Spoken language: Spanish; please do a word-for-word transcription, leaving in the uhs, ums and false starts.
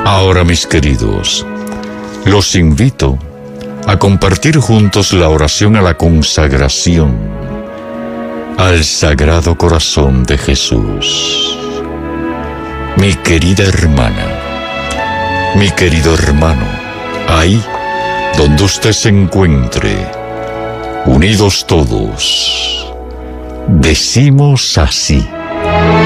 Ahora, mis queridos, los invito a compartir juntos la oración a la consagración al Sagrado Corazón de Jesús. Mi querida hermana, mi querido hermano, ahí donde usted se encuentre, unidos todos, decimos así: